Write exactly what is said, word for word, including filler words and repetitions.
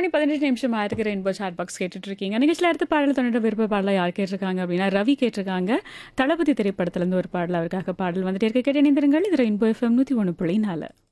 மணி பதினெட்டு நிமிஷம் ஆயிருக்கு. ரெயின்போ சாட் பாக்ஸ் கேட்டுட்டு இருக்கீங்க. நிகழ்ச்சியில் அடுத்த பாடல் தன்னோட விருப்ப பாடலை யார் கேட்டிருக்காங்க அப்படின்னா ரவி கேட்டிருக்காங்க. தளபதி திரைப்படத்துல இருந்து ஒரு பாடல் அவருக்காக பாடல் வந்துட்டு இருக்க கேட்டு இணைந்திருங்கள். இது ரெயின்போ எஃப்எம் நூற்றி ஒன்று புள்ளி நாலு.